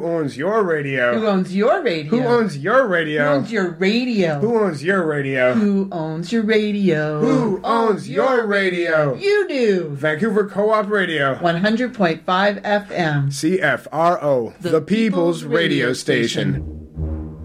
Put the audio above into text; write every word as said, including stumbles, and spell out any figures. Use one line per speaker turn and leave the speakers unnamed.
Who owns your radio?
Who owns your radio?
Who owns your radio?
Who owns your radio?
Who owns your radio?
Who owns your radio?
Who owns your radio?
You do.
Vancouver Co-op Radio.
one hundred point five F M.
C F R O, the, the People's, People's Radio, Radio Station. Station.